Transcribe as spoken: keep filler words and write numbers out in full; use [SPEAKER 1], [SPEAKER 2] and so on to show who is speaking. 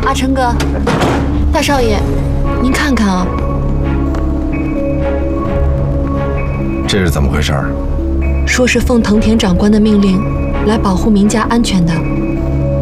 [SPEAKER 1] 阿成哥，大少爷，您看看啊，
[SPEAKER 2] 这是怎么回事？
[SPEAKER 1] 说是奉藤田长官的命令来保护明家安全的。